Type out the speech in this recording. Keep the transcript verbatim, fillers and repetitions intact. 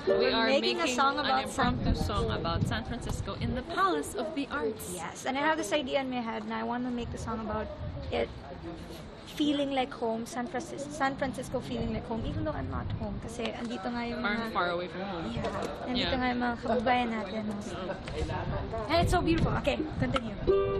We are making, making a song an about San impromptu song about San Francisco in the Palace of the Arts. Yes, and I have this idea in my head, and I want to make the song about it feeling like home, San Francisco, San Francisco feeling like home, even though I'm not home. Kasi andito nga yung Far, mga... far away from home. Yeah, andito Yeah. nga yung mga kababayan natin. And it's so beautiful. Okay, continue.